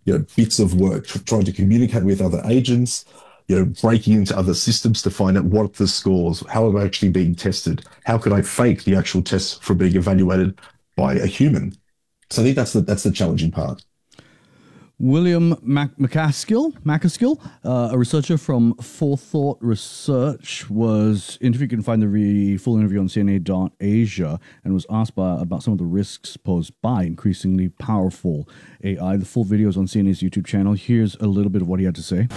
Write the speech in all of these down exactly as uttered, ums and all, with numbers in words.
you know, bits of work, trying to communicate with other agents, you know, breaking into other systems to find out what the scores, how am I actually being tested, how could I fake the actual tests from being evaluated by a human. So I think that's the that's the challenging part. William Mac- McCaskill, McCaskill uh, a researcher from Forethought Research, was interviewed. You can find the re- full interview on C N A dot Asia, and was asked by, about some of the risks posed by increasingly powerful A I. The full video is on C N A's YouTube channel. Here's a little bit of what he had to say.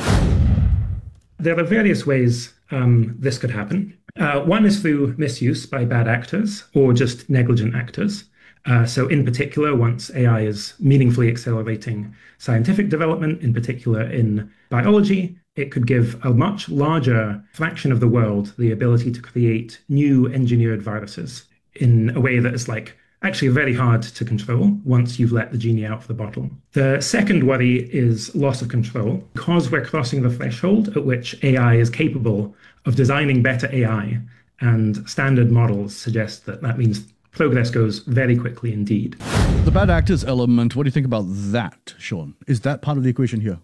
There are various ways um, this could happen. Uh, one is through misuse by bad actors or just negligent actors. Uh, so in particular, once A I is meaningfully accelerating scientific development, in particular in biology, it could give a much larger fraction of the world the ability to create new engineered viruses in a way that is like actually very hard to control once you've let the genie out of the bottle. The second worry is loss of control. Because we're crossing the threshold at which A I is capable of designing better A I, and standard models suggest that that means progress goes very quickly indeed. The bad actors element, what do you think about that, Sean? Is that part of the equation here?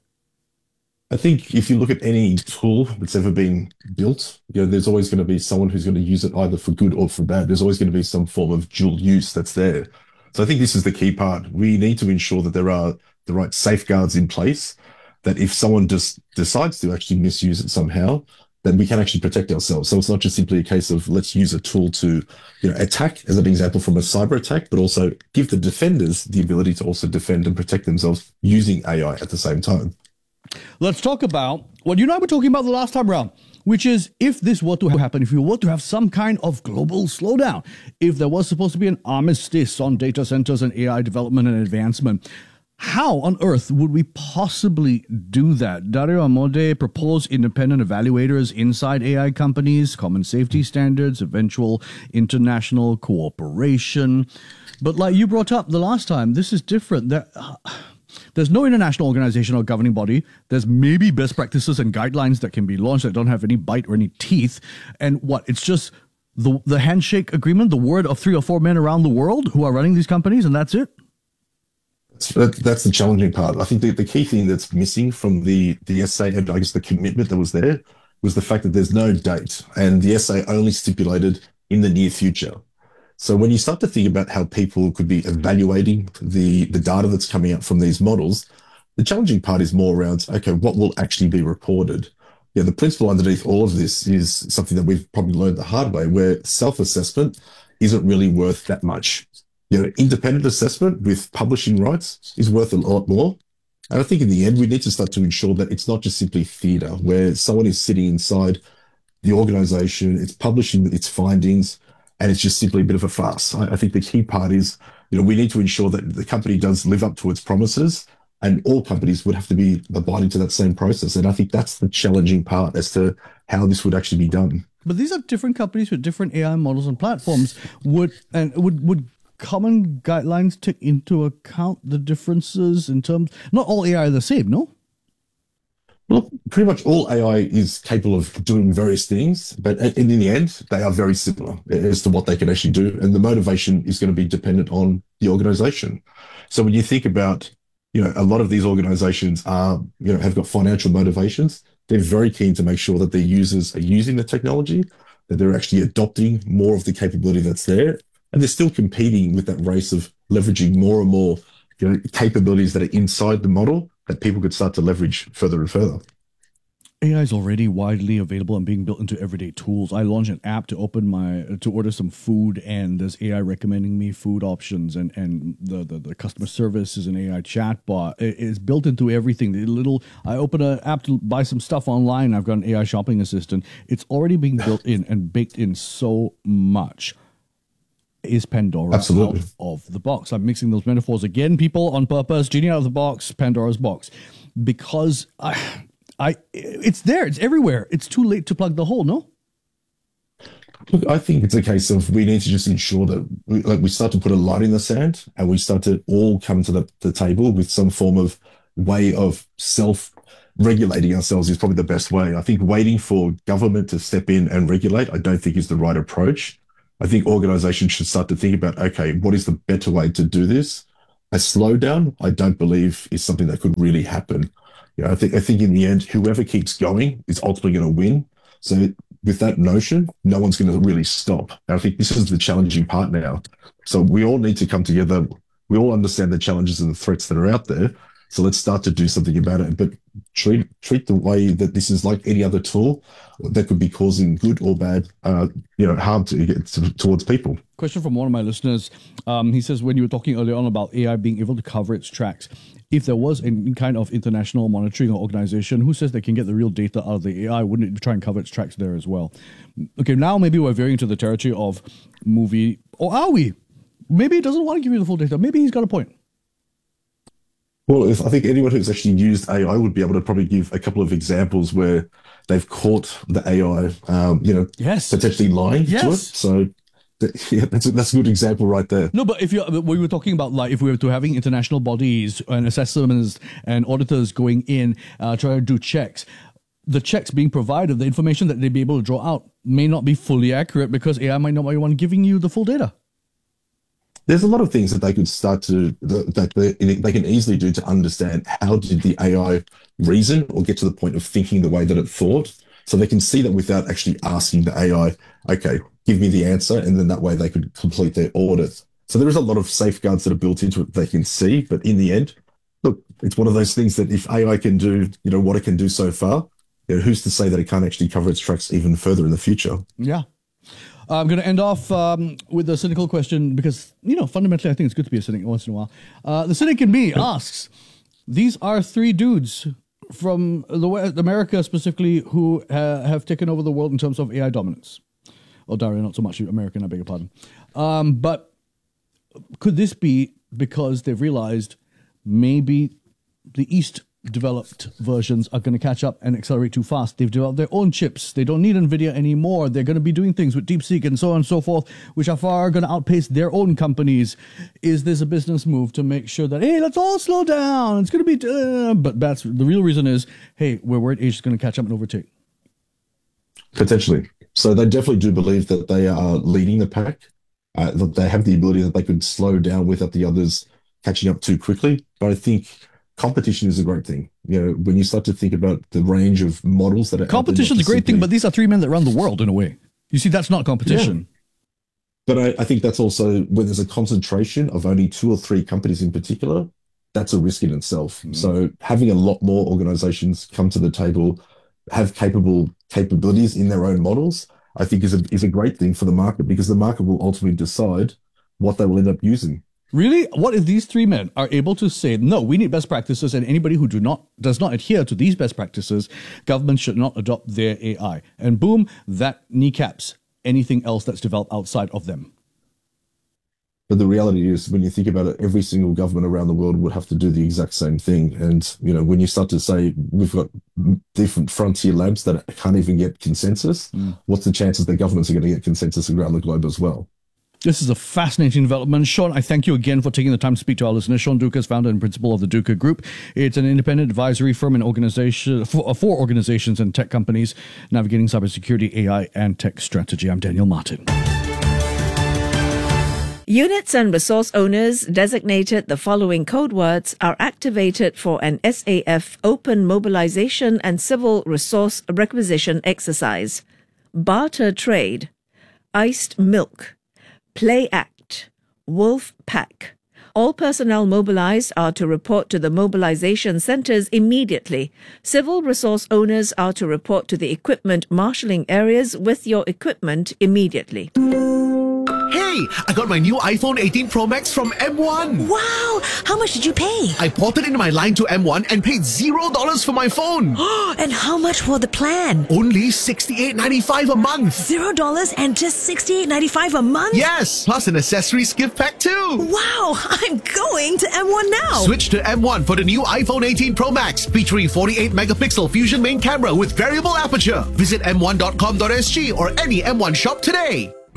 I think if you look at any tool that's ever been built, you know, there's always going to be someone who's going to use it either for good or for bad. There's always going to be some form of dual use that's there. So I think this is the key part. We need to ensure that there are the right safeguards in place, that if someone just decides to actually misuse it somehow, then we can actually protect ourselves. So it's not just simply a case of let's use a tool to, you know, attack as an example from a cyber attack, but also give the defenders the ability to also defend and protect themselves using A I at the same time. Let's talk about what you and I were talking about the last time around, which is if this were to happen, if we were to have some kind of global slowdown, if there was supposed to be an armistice on data centers and A I development and advancement, how on earth would we possibly do that? Dario Amodei proposed independent evaluators inside A I companies, common safety standards, eventual international cooperation. But like you brought up the last time, this is different. There, uh, there's no international organization or governing body. There's maybe best practices and guidelines that can be launched that don't have any bite or any teeth. And what? It's just the the handshake agreement, the word of three or four men around the world who are running these companies, and that's it? That, that's the challenging part. I think the, the key thing that's missing from the, the essay, and I guess the commitment that was there, was the fact that there's no date. And the essay only stipulated in the near future. So when you start to think about how people could be evaluating the, the data that's coming out from these models, the challenging part is more around, okay, what will actually be reported? Yeah, the principle underneath all of this is something that we've probably learned the hard way, where self-assessment isn't really worth that much. You know, independent assessment with publishing rights is worth a lot more. And I think in the end, we need to start to ensure that it's not just simply theatre, where someone is sitting inside the organization, it's publishing its findings, and it's just simply a bit of a farce. I, I think the key part is, you know, we need to ensure that the company does live up to its promises, and all companies would have to be abiding to that same process. And I think that's the challenging part as to how this would actually be done. But these are different companies with different A I models and platforms. Would and would would common guidelines take into account the differences in terms? Not all A I are the same, no? Well, pretty much all A I is capable of doing various things, but in the end, they are very similar as to what they can actually do. And the motivation is going to be dependent on the organization. So when you think about, you know, a lot of these organizations are, you know, have got financial motivations. They're very keen to make sure that their users are using the technology, that they're actually adopting more of the capability that's there. And they're still competing with that race of leveraging more and more, you know, capabilities that are inside the model that people could start to leverage further and further. A I is already widely available and being built into everyday tools. I launched an app to open my to order some food, and there's A I recommending me food options, and and the the, the customer service is an A I chatbot. It, it's built into everything. The little I open an app to buy some stuff online. I've got an A I shopping assistant. It's already being built in and baked in so much. Is Pandora Absolutely. out of the box? I'm mixing those metaphors again, people, on purpose. Genie out of the box, Pandora's box, because I, I, it's there, it's everywhere. It's too late to plug the hole. No. Look, I think it's a case of we need to just ensure that we, like we start to put a line in the sand, and we start to all come to the, the table with some form of way of self-regulating ourselves is probably the best way. I think waiting for government to step in and regulate, I don't think is the right approach. I think organizations should start to think about, okay, what is the better way to do this? a slowdown, I don't believe is something that could really happen. You know, I think I think in the end, whoever keeps going is ultimately going to win. So with that notion, no one's going to really stop. And I think this is the challenging part now. So we all need to come together. We all understand the challenges and the threats that are out there. So let's start to do something about it. But treat treat the way that this is like any other tool that could be causing good or bad, uh, you know, harm to get to, towards people. Question from one of my listeners. Um, he says, when you were talking earlier on about A I being able to cover its tracks, if there was any kind of international monitoring or organization, who says they can get the real data out of the A I? Wouldn't it try and cover its tracks there as well? Okay, now maybe we're veering into the territory of movie, or are we? Maybe he doesn't want to give you the full data. Maybe he's got a point. Well, if I think anyone who's actually used A I would be able to probably give a couple of examples where they've caught the A I, um, you know, yes. potentially lying yes. to it. So that, yeah, that's a, that's a good example right there. No, but if you we were talking about like if we were to having international bodies and assessors and auditors going in uh, trying to do checks, the checks being provided, the information that they'd be able to draw out may not be fully accurate because A I might not be the one giving you the full data. There's a lot of things that they could start to, that they, they can easily do to understand how did the A I reason or get to the point of thinking the way that it thought. So they can see that without actually asking the A I, okay, give me the answer. And then that way they could complete their audit. So there is a lot of safeguards that are built into it they can see. But in the end, look, it's one of those things that if A I can do, you know, what it can do so far, you know, who's to say that it can't actually cover its tracks even further in the future? Yeah. I'm going to end off um, with a cynical question because, you know, fundamentally, I think it's good to be a cynic once in a while. Uh, the cynic in me asks, these are three dudes from the West, America specifically, who uh, have taken over the world in terms of A I dominance. Oh, Dario, not so much American, I beg your pardon. Um, but could this be because they've realized maybe the East developed versions are going to catch up and accelerate too fast? They've developed their own chips. They don't need NVIDIA anymore. They're going to be doing things with DeepSeek and so on and so forth, which are far going to outpace their own companies. Is this a business move to make sure that, hey, let's all slow down? It's going to be, uh, but that's the real reason is, hey, we're worried Asia's going to catch up and overtake. Potentially. So they definitely do believe that they are leading the pack. Uh, that they have the ability that they could slow down without the others catching up too quickly. But I think competition is a great thing. You know, when you start to think about the range of models that are competition is a great simply, thing, but these are three men that run the world in a way. You see, that's not competition. Yeah. But I, I think that's also when there's a concentration of only two or three companies in particular, that's a risk in itself. Mm. So having a lot more organizations come to the table, have capable capabilities in their own models, I think is a is a great thing for the market because the market will ultimately decide what they will end up using. Really? What if these three men are able to say, no, we need best practices, and anybody who do not does not adhere to these best practices, government should not adopt their A I. And boom, that kneecaps anything else that's developed outside of them. But the reality is, when you think about it, every single government around the world would have to do the exact same thing. And, you know, when you start to say we've got different frontier labs that can't even get consensus, mm. what's the chances that governments are going to get consensus around the globe as well? This is a fascinating development. Sean, I thank you again for taking the time to speak to our listeners. Sean Dukas, founder and principal of the Duka Group. It's an independent advisory firm and organization for, for organizations and tech companies navigating cybersecurity, A I, and tech strategy. I'm Daniel Martin. Units and resource owners designated the following code words are activated for an S A F open mobilization and civil resource requisition exercise. Barter trade, iced milk, Play Act, Wolf Pack. All personnel mobilized are to report to the mobilization centers immediately. Civil resource owners are to report to the equipment marshalling areas with your equipment immediately. Hey, I got my new iPhone eighteen Pro Max from M one. Wow! How much did you pay? I ported in my line to M one and paid zero dollars for my phone. And how much for the plan? Only sixty-eight ninety-five a month. Zero dollars and just sixty-eight ninety-five a month? Yes, plus an accessories gift pack too. Wow! I'm going to M one now. Switch to M one for the new iPhone eighteen Pro Max, featuring forty-eight megapixel Fusion main camera with variable aperture. Visit m one dot com dot s g or any M one shop today.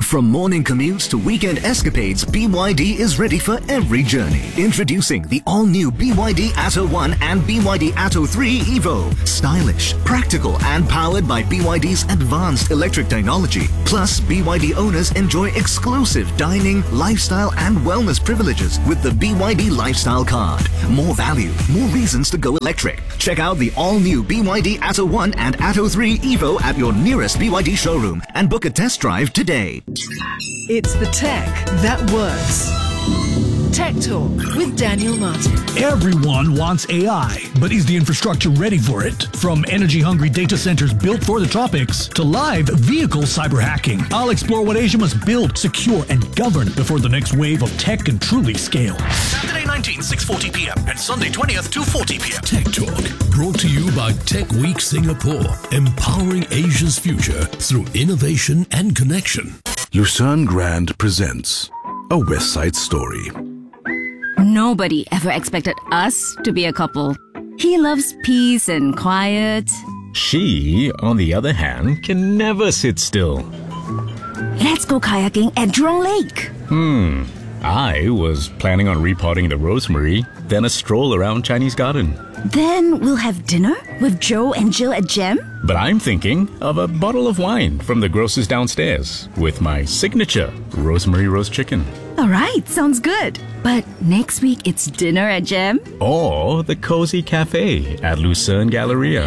From morning commutes to weekend escapades, B Y D is ready for every journey. Introducing the all-new B Y D Atto one and B Y D Atto three Evo. Stylish, practical and powered by B Y D's advanced electric technology. Plus, B Y D owners enjoy exclusive dining, lifestyle and wellness privileges with the B Y D Lifestyle Card. More value, more reasons to go electric. Check out the all-new B Y D Atto one and Atto three Evo at your nearest B Y D showroom and book a test drive today. It's the tech that works. Tech Talk with Daniel Martin. Everyone wants A I, but is the infrastructure ready for it? From energy-hungry data centers built for the tropics to live vehicle cyber hacking, I'll explore what Asia must build, secure, and govern before the next wave of tech can truly scale. Saturday nineteenth, six forty p.m. and Sunday twentieth, two forty p.m. Tech Talk, brought to you by Tech Week Singapore, empowering Asia's future through innovation and connection. Lucerne Grand presents A West Side Story. Nobody ever expected us to be a couple. He loves peace and quiet. She, on the other hand, can never sit still. Let's go kayaking at Jurong Lake. Hmm. I was planning on repotting the rosemary, then a stroll around Chinese Garden. Then we'll have dinner with Joe and Jill at Gem. But I'm thinking of a bottle of wine from the grocer's downstairs with my signature rosemary roast chicken. All right, sounds good. But next week it's dinner at Gem. Or the cozy cafe at Lucerne Galleria.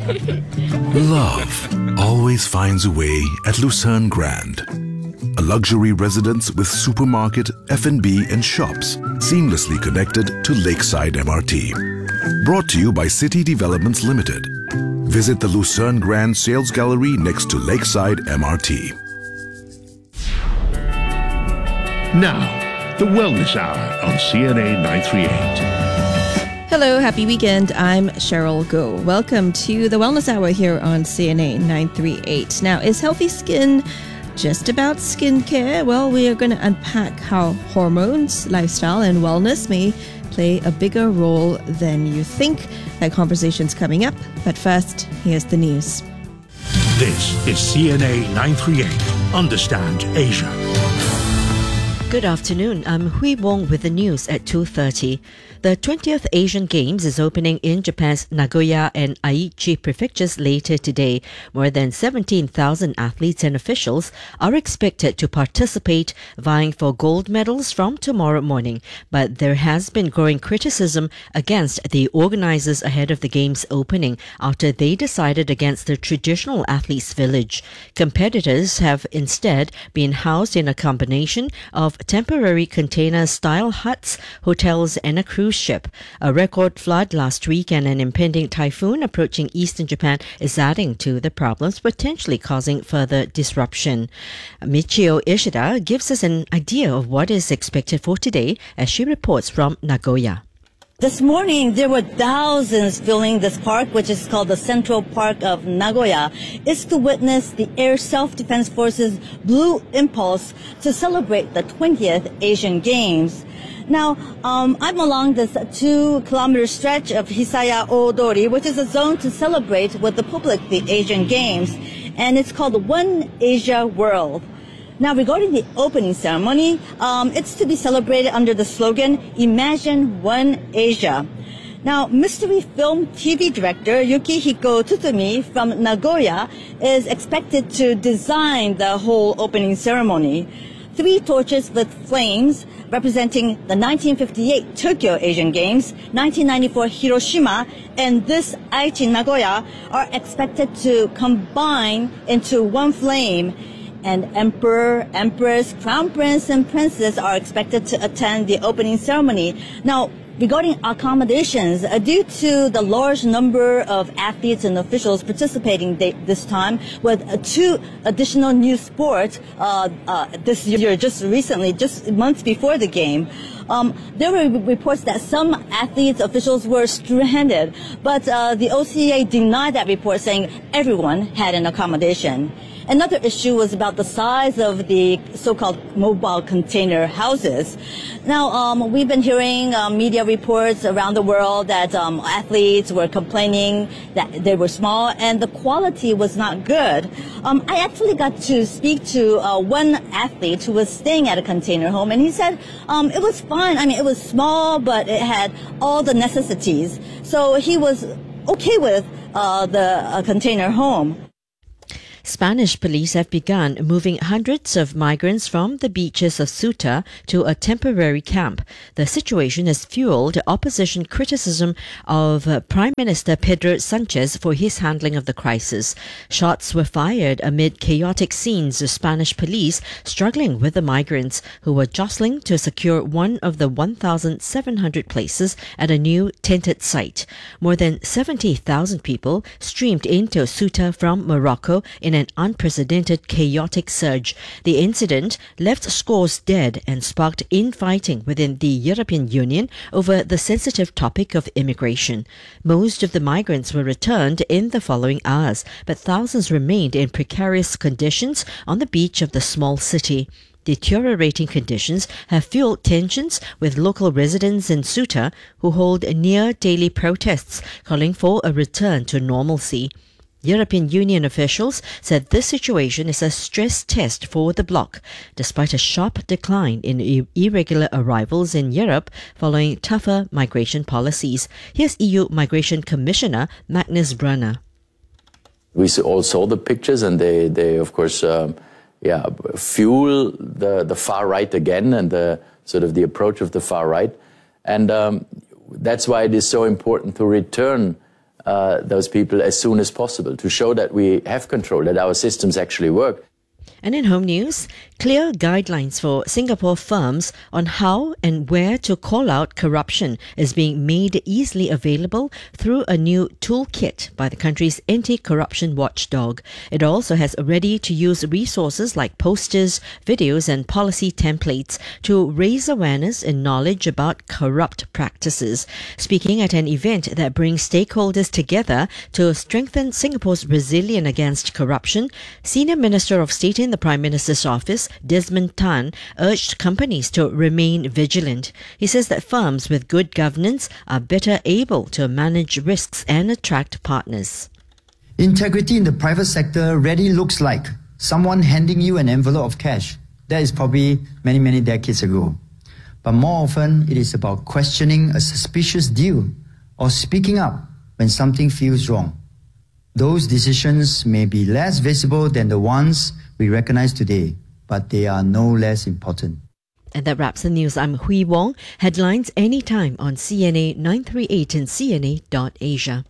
Love always finds a way at Lucerne Grand. A luxury residence with supermarket, F and B and shops seamlessly connected to Lakeside M R T. Brought to you by City Developments Limited. Visit the Lucerne Grand Sales Gallery next to Lakeside M R T. Now, the Wellness Hour on C N A nine thirty-eight. Hello, happy weekend. I'm Cheryl Go. Welcome to the Wellness Hour here on C N A nine thirty-eight. Now, is healthy skin just about skincare? Well, we are going to unpack how hormones, lifestyle, and wellness may play a bigger role than you think. That conversation's coming up. But first, here's the news. This is C N A nine thirty-eight. Understand Asia. Good afternoon. I'm Hui Wong with the news at two thirty. The twentieth Asian Games is opening in Japan's Nagoya and Aichi prefectures later today. More than seventeen thousand athletes and officials are expected to participate, vying for gold medals from tomorrow morning. But there has been growing criticism against the organizers ahead of the Games opening after they decided against the traditional athletes' village. Competitors have instead been housed in a combination of temporary container-style huts, hotels and a cruise ship. A record flood last week and an impending typhoon approaching eastern Japan is adding to the problems, potentially causing further disruption. Michio Ishida gives us an idea of what is expected for today as she reports from Nagoya. This morning, there were thousands filling this park, which is called the Central Park of Nagoya. It's to witness the Air Self-Defense Force's Blue Impulse to celebrate the twentieth Asian Games. Now, um, I'm along this two-kilometer stretch of Hisaya Odori, which is a zone to celebrate with the public the Asian Games, and it's called One Asia World. Now, regarding the opening ceremony, um, it's to be celebrated under the slogan, Imagine One Asia. Now, mystery film T V director Yukihiko Tsutumi from Nagoya is expected to design the whole opening ceremony. Three torches with flames representing the nineteen fifty-eight Tokyo Asian Games, nineteen ninety-four Hiroshima, and this Aichi Nagoya are expected to combine into one flame. And Emperor, Empress, Crown Prince, and Princess are expected to attend the opening ceremony. Now, regarding accommodations, uh, due to the large number of athletes and officials participating th- this time, with uh, two additional new sports uh, uh, this year, just recently, just months before the game, um, there were reports that some athletes, officials were stranded, but uh, the O C A denied that report, saying everyone had an accommodation. Another issue was about the size of the so-called mobile container houses. Now, um, we've been hearing uh, media reports around the world that um, athletes were complaining that they were small and the quality was not good. Um, I actually got to speak to uh, one athlete who was staying at a container home, and he said um, it was fine. I mean, it was small, but it had all the necessities. So he was okay with uh, the uh, container home. Spanish police have begun moving hundreds of migrants from the beaches of Ceuta to a temporary camp. The situation has fueled opposition criticism of uh, Prime Minister Pedro Sanchez for his handling of the crisis. Shots were fired amid chaotic scenes of Spanish police struggling with the migrants who were jostling to secure one of the one thousand seven hundred places at a new tented site. More than seventy thousand people streamed into Ceuta from Morocco in an unprecedented chaotic surge. The incident left scores dead and sparked infighting within the European Union over the sensitive topic of immigration. Most of the migrants were returned in the following hours, but thousands remained in precarious conditions on the beach of the small city. Deteriorating conditions have fueled tensions with local residents in Ceuta who hold near daily protests calling for a return to normalcy. European Union officials said this situation is a stress test for the bloc, despite a sharp decline in ir- irregular arrivals in Europe following tougher migration policies. Here's E U Migration Commissioner Magnus Brunner. We all saw the pictures, and they, they of course, um, yeah, fuel the, the far right again, and the sort of the approach of the far right. And um, that's why it is so important to return Uh, those people as soon as possible, to show that we have control, that our systems actually work. And in home news, clear guidelines for Singapore firms on how and where to call out corruption is being made easily available through a new toolkit by the country's anti-corruption watchdog. It also has ready-to-use resources like posters, videos and policy templates to raise awareness and knowledge about corrupt practices. Speaking at an event that brings stakeholders together to strengthen Singapore's resilience against corruption, Senior Minister of State in the Prime Minister's office, Desmond Tan, urged companies to remain vigilant. He says that firms with good governance are better able to manage risks and attract partners. Integrity in the private sector rarely looks like someone handing you an envelope of cash. That is probably many, many decades ago. But more often, it is about questioning a suspicious deal or speaking up when something feels wrong. Those decisions may be less visible than the ones we recognize today, but they are no less important. And that wraps the news. I'm Hui Wong. Headlines anytime on C N A nine three eight and C N A dot asia.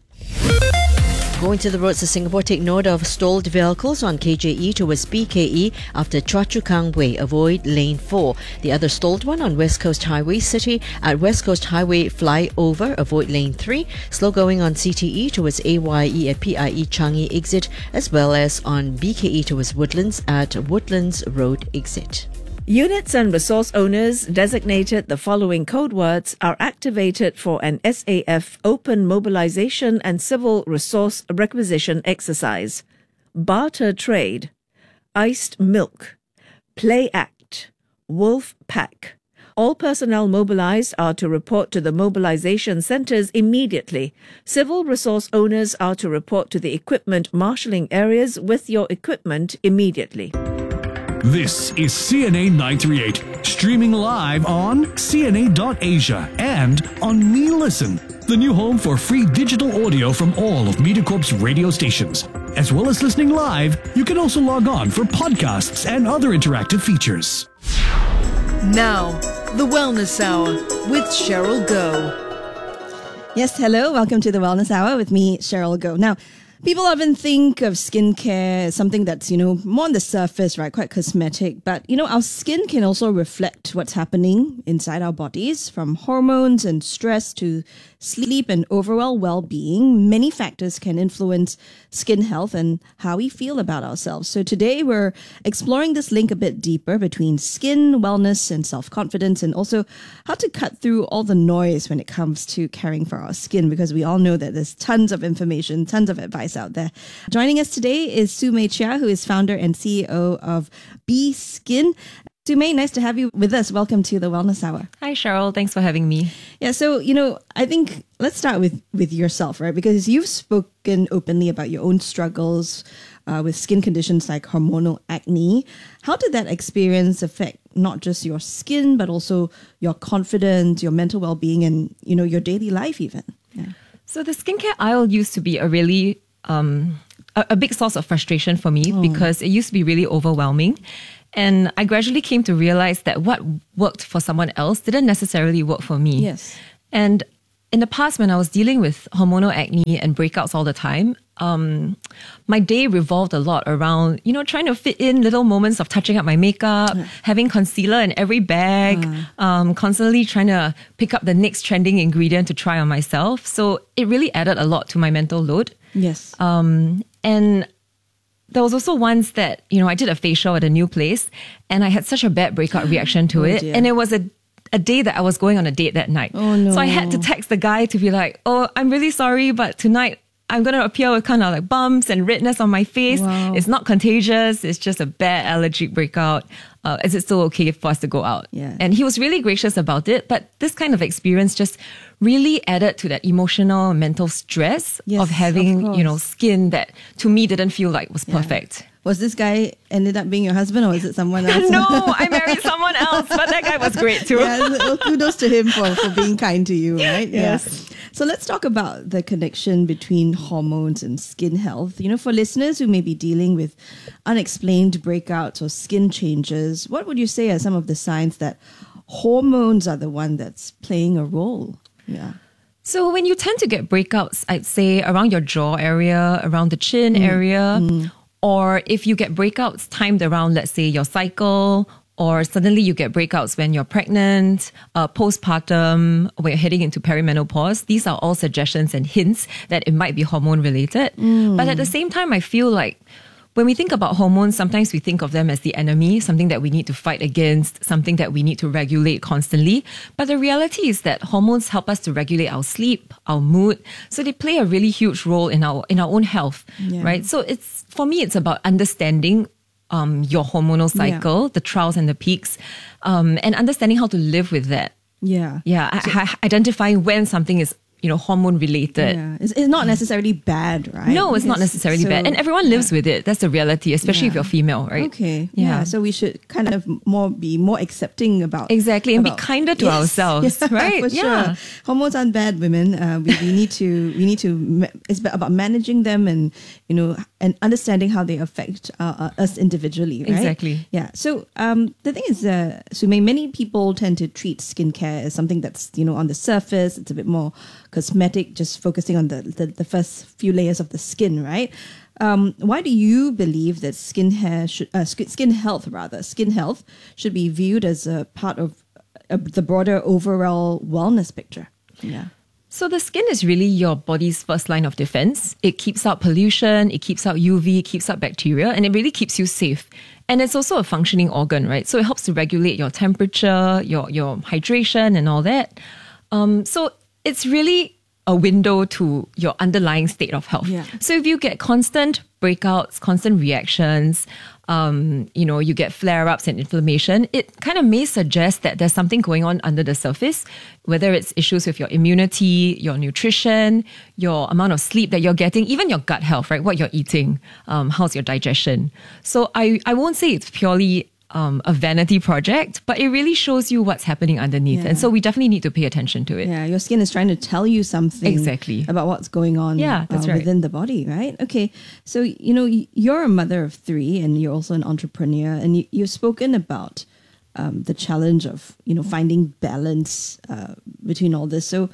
Going to the roads of Singapore, take note of stalled vehicles on K J E towards B K E after Choa Chu Kang Way. Avoid lane four. The other stalled one on West Coast Highway City at West Coast Highway flyover. Avoid lane three. Slow going on C T E towards A Y E at P I E Changi exit, as well as on B K E towards Woodlands at Woodlands Road exit. Units and resource owners designated the following code words are activated for an S A F open mobilization and civil resource requisition exercise. Barter trade, iced milk, play act, wolf pack. All personnel mobilized are to report to the mobilization centers immediately. Civil resource owners are to report to the equipment marshalling areas with your equipment immediately. This is C N A nine three eight, streaming live on C N A dot asia and on Me Listen, the new home for free digital audio from all of MediaCorp's radio stations. As well as listening live, you can also log on for podcasts and other interactive features. Now, the Wellness Hour with Cheryl Goh. Yes, hello. Welcome to the Wellness Hour with me, Cheryl Goh. Now, People often think of skincare as something that's, you know, more on the surface, right? Quite cosmetic. But, you know, our skin can also reflect what's happening inside our bodies, from hormones and stress to sleep and overall well-being. Many factors can influence skin health and how we feel about ourselves. So today we're exploring this link a bit deeper between skin, wellness, and self-confidence, and also how to cut through all the noise when it comes to caring for our skin, because we all know that there's tons of information, tons of advice out there. Joining us today is Su Mei Chia, who is founder and C E O of Be Skin. Su Mei, nice to have you with us. Welcome to the Wellness Hour. Hi, Cheryl. Thanks for having me. Yeah, so, you know, I think let's start with, with yourself, right? Because you've spoken openly about your own struggles uh, with skin conditions like hormonal acne. How did that experience affect not just your skin, but also your confidence, your mental well-being, and, you know, your daily life even? Yeah. So the skincare aisle used to be a really, um, a, a big source of frustration for me, oh. because it used to be really overwhelming. And I gradually came to realize that what worked for someone else didn't necessarily work for me. Yes. And in the past, when I was dealing with hormonal acne and breakouts all the time, um, my day revolved a lot around, you know, trying to fit in little moments of touching up my makeup, yeah. having concealer in every bag, uh. um, constantly trying to pick up the next trending ingredient to try on myself. So it really added a lot to my mental load. Yes. Um, and there was also once that, you know, I did a facial at a new place and I had such a bad breakout reaction to oh, it. Dear. And it was a a day that I was going on a date that night. Oh, no. So I had to text the guy to be like, oh, I'm really sorry, but tonight I'm going to appear with kind of like bumps and redness on my face. Wow. It's not contagious. It's just a bad allergic breakout. Uh, is it still okay for us to go out? Yeah. And he was really gracious about it. But this kind of experience just really added to that emotional, mental stress yes, of having, of you know, skin that to me didn't feel like was yeah. perfect. Was this guy ended up being your husband, or was it someone else? No, I married someone else, but that guy was great too. Yeah, well, kudos to him for, for being kind to you, right? Yes. Yeah. So let's talk about the connection between hormones and skin health. You know, for listeners who may be dealing with unexplained breakouts or skin changes, what would you say are some of the signs that hormones are the one that's playing a role? Yeah. So when you tend to get breakouts, I'd say around your jaw area, around the chin mm. area, mm. or if you get breakouts timed around, let's say, your cycle, or suddenly you get breakouts when you're pregnant, uh, postpartum, when you're heading into perimenopause, these are all suggestions and hints that it might be hormone related. Mm. But at the same time, I feel like when we think about hormones, sometimes we think of them as the enemy, something that we need to fight against, something that we need to regulate constantly. But the reality is that hormones help us to regulate our sleep, our mood. So they play a really huge role in our in our own health, yeah. right? So it's for me, it's about understanding um, your hormonal cycle, yeah. the trials and the peaks, um, and understanding how to live with that. Yeah. Yeah. So, I, I, identifying when something is, you know, hormone related. Yeah. It's, it's not necessarily bad, right? No, it's, it's not necessarily so, bad. And everyone lives yeah. with it. That's the reality, especially yeah. if you're female, right? Okay. Yeah. yeah. So we should kind of more be more accepting about... Exactly. And about, be kinder to yes, ourselves, yeah, right? For yeah. sure. Hormones aren't bad, women. Uh, we, we need to, we need to, it's about managing them and, you know, and understanding how they affect uh, us individually, right? Exactly. Yeah. So um, the thing is, uh, Su Mei, many people tend to treat skincare as something that's, you know, on the surface. It's a bit more cosmetic, just focusing on the, the, the first few layers of the skin, right? Um, why do you believe that skin hair should, uh, skin health rather, skin health should be viewed as a part of uh, the broader overall wellness picture? Yeah. So the skin is really your body's first line of defense. It keeps out pollution, it keeps out U V, it keeps out bacteria, and it really keeps you safe. And it's also a functioning organ, right? So it helps to regulate your temperature, your, your hydration and all that. Um, so it's really a window to your underlying state of health. Yeah. So if you get constant breakouts, constant reactions, um, you know, you get flare-ups and inflammation, it kind of may suggest that there's something going on under the surface, whether it's issues with your immunity, your nutrition, your amount of sleep that you're getting, even your gut health, right? What you're eating, um, how's your digestion. So I, I won't say it's purely Um, a vanity project, but it really shows you what's happening underneath. Yeah. And so we definitely need to pay attention to it. Yeah, your skin is trying to tell you something exactly about what's going on yeah, that's uh, right. within the body, right? Okay, so, you know, you're a mother of three and you're also an entrepreneur, and you, you've spoken about um, the challenge of, you know, finding balance uh, between all this. So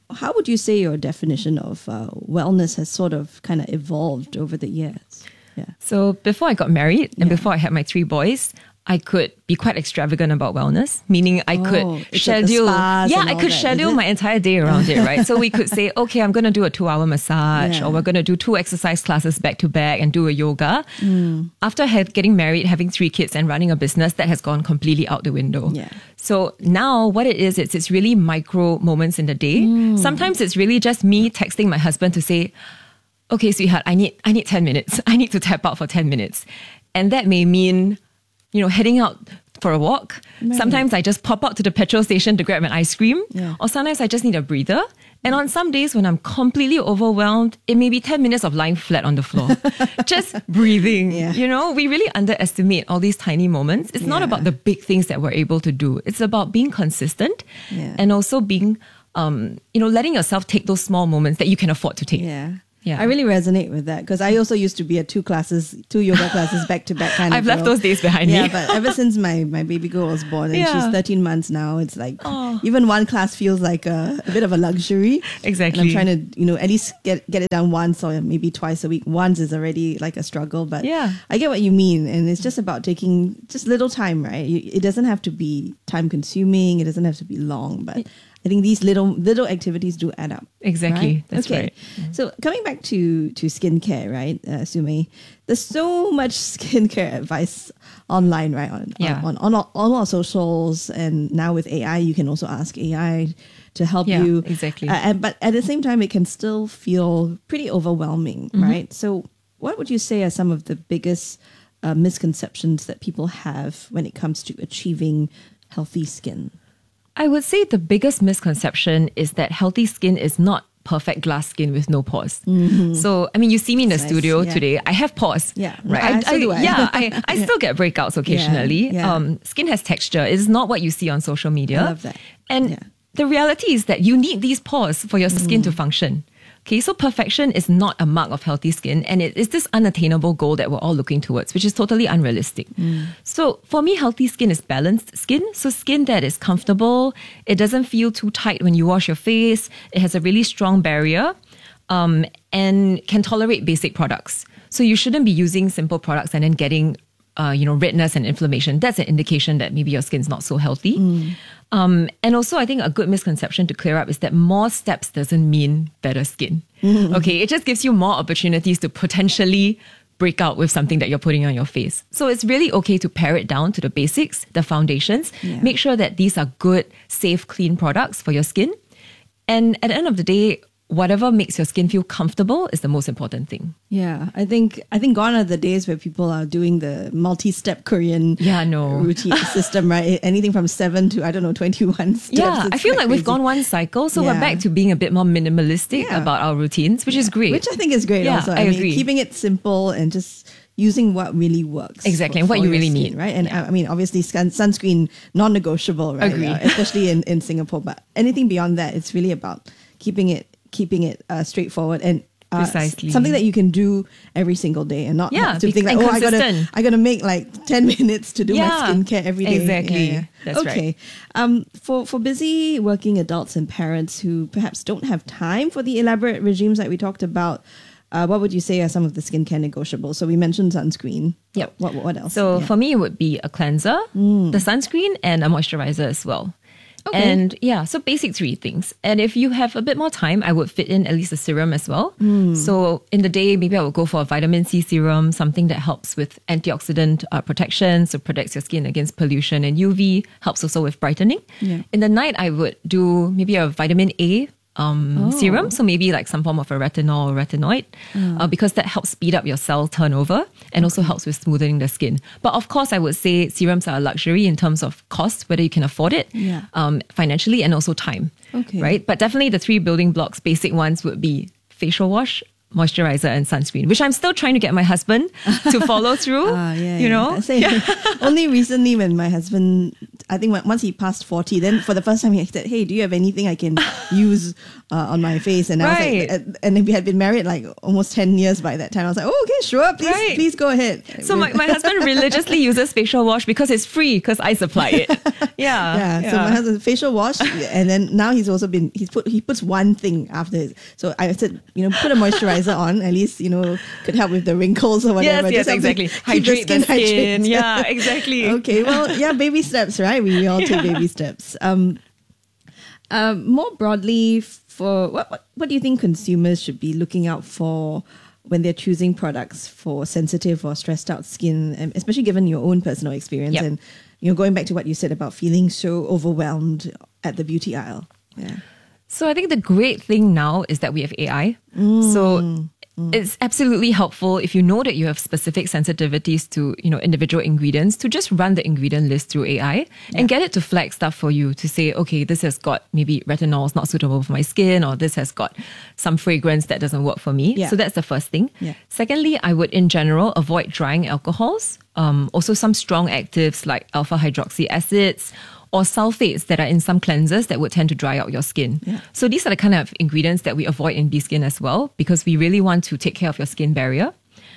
how would you say your definition of uh, wellness has sort of kind of evolved over the years? Yeah. So before I got married and before I had my three boys, I could be quite extravagant about wellness, meaning I Oh, could it's schedule. like the spas Yeah, and I all could that, schedule is it? my entire day around it, right? So we could say, okay, I'm going to do a two hour massage, Yeah. or we're going to do two exercise classes back to back and do a yoga. Mm. After had, getting married, having three kids and running a business, that has gone completely out the window. Yeah. So now what it is, it's, it's really micro moments in the day. Mm. Sometimes it's really just me texting my husband to say, okay, sweetheart, I need, I need ten minutes. I need to tap out for ten minutes. And that may mean, you know, heading out for a walk. Right. Sometimes I just pop out to the petrol station to grab an ice cream. Yeah. Or sometimes I just need a breather. And on some days when I'm completely overwhelmed, it may be ten minutes of lying flat on the floor. Just breathing. Yeah. You know, we really underestimate all these tiny moments. It's not Yeah. about the big things that we're able to do. It's about being consistent Yeah. and also being, um, you know, letting yourself take those small moments that you can afford to take. Yeah. Yeah. I really resonate with that because I also used to be at two classes, two yoga classes back to back kind of I've left girl. those days behind yeah, me. but ever since my, my baby girl was born and Yeah. she's thirteen months now, it's like Oh. even one class feels like a, a bit of a luxury. Exactly. And I'm trying to, you know, at least get, get it done once or maybe twice a week. Once is already like a struggle, but Yeah. I get what you mean. And it's just about taking just little time, right? You, it doesn't have to be time consuming. It doesn't have to be long, but I think these little little activities do add up. Exactly. Right? That's okay. right. So coming back to to skincare, right, uh, Sumei, there's so much skincare advice online, right? On, Yeah. on, on, on all our socials, and now with A I, you can also ask A I to help Yeah, you. exactly. Uh, and, but at the same time, it can still feel pretty overwhelming, Mhm. right? So what would you say are some of the biggest uh, misconceptions that people have when it comes to achieving healthy skin? I would say the biggest misconception is that healthy skin is not perfect glass skin with no pores. Mhm. So, I mean, you see me in the Nice, studio yeah. today. I have pores. Yeah, Right. I- so do I. Yeah, I, I Yeah. still get breakouts occasionally. yeah. Um, skin has texture. It's not what you see on social media. I love that. And the reality is that you need these pores for your skin Mm. to function. Okay, so perfection is not a mark of healthy skin, and it is this unattainable goal that we're all looking towards, which is totally unrealistic. So for me, healthy skin is balanced skin. So skin that is comfortable, it doesn't feel too tight when you wash your face, it has a really strong barrier, um, and can tolerate basic products. So you shouldn't be using simple products and then getting uh, you know, redness and inflammation. That's an indication that maybe your skin's not so healthy. Um, and also, I think a good misconception to clear up is that more steps doesn't mean better skin. Okay, it just gives you more opportunities to potentially break out with something that you're putting on your face. So it's really okay to pare it down to the basics, the foundations. Yeah. Make sure that these are good, safe, clean products for your skin. And at the end of the day, whatever makes your skin feel comfortable is the most important thing. Yeah, I think I think gone are the days where people are doing the multi-step Korean Yeah, no. routine system, right? Anything from seven to I don't know twenty-one steps. Yeah, It's I feel quite like we've crazy. gone one cycle, so we're Yeah. back to being a bit more minimalistic Yeah. about our routines, which is great. Which I think is great Yeah, also. I mean, agree. keeping it simple and just using what really works. Exactly, for- and what for you your really skin, need. right? And I I mean, obviously, sun, sunscreen non-negotiable, right? Agree. Uh, especially in, in Singapore. But anything beyond that, it's really about keeping it keeping it uh, straightforward and. Uh, s- Precisely. something that you can do every single day and not Yeah, have to be- think like, and oh, I gotta, consistent. I gotta make like ten minutes to do my Yeah, skincare every day. exactly. That's right. okay. Um, for, for busy working adults and parents who perhaps don't have time for the elaborate regimes that we talked about, uh, what would you say are some of the skincare negotiables? So we mentioned sunscreen. Yep. What, what, what else? So Yeah. for me, it would be a cleanser, the sunscreen, and a moisturizer as well. Okay. And yeah, so basic three things. And if you have a bit more time, I would fit in at least a serum as well. Mm. So in the day, maybe I would go for a vitamin C serum, something that helps with antioxidant uh, protection, so protects your skin against pollution and U V, helps also with brightening. Yeah. In the night, I would do maybe a vitamin A um, Oh. serum, so maybe like some form of a retinol or retinoid, Oh. uh, because that helps speed up your cell turnover and also helps with smoothing the skin. But of course, I would say serums are a luxury in terms of cost, whether you can afford it Yeah. um, financially and also time. Okay. Right? But definitely the three building blocks, basic ones would be facial wash, moisturizer and sunscreen, which I'm still trying to get my husband to follow through. Ah, yeah, you yeah. know, I say, only recently when my husband, I think once he passed forty, then for the first time he said, "Hey, do you have anything I can use uh, on my face?" And I was Right. like, and we had been married like almost ten years by that time. I was like, "Oh, okay, sure, please, Right. please go ahead." So my, my husband religiously uses facial wash because it's free because I supply it. Yeah, yeah, So my husband facial wash, and then now he's also been he's put he puts one thing after it. So I said, you know, put a moisturizer on, at least you know could help with the wrinkles or whatever. Yes, yes, Just help to exactly. keep Hydrate the skin. hydrated. Yeah, exactly. Okay, well, yeah, baby steps, right? We, we all take baby steps. Um, um, more broadly, for what, what what do you think consumers should be looking out for when they're choosing products for sensitive or stressed out skin, and especially given your own personal experience Yep. and you know going back to what you said about feeling so overwhelmed at the beauty aisle? Yeah. So I think the great thing now is that we have A I. Mm. So it's absolutely helpful if you know that you have specific sensitivities to, you know, individual ingredients, to just run the ingredient list through A I and get it to flag stuff for you to say, okay, this has got maybe retinol is not suitable for my skin, or this has got some fragrance that doesn't work for me. Yeah. So that's the first thing. Yeah. Secondly, I would in general avoid drying alcohols. Um, also some strong actives like alpha hydroxy acids or sulfates that are in some cleansers that would tend to dry out your skin. Yeah. So these are the kind of ingredients that we avoid in B-Skin as well, because we really want to take care of your skin barrier.